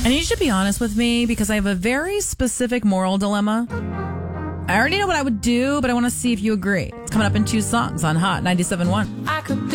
I need you to be honest with me because I have a very specific moral dilemma. I already know what I would do, but I want to see if you agree. It's coming up in 2 songs on Hot 97.1. I could be